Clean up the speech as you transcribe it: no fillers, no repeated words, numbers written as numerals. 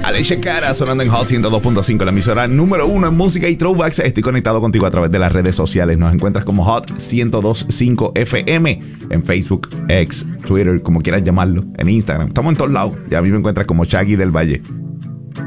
Alessia Cara sonando en Hot 102.5, la emisora número 1 en música y throwbacks. Estoy conectado contigo a través de las redes sociales. Nos encuentras como Hot 102.5 FM en Facebook, X, Twitter, como quieras llamarlo, en Instagram. Estamos en todos lados. Y a mí me encuentras como Shaggy del Valle.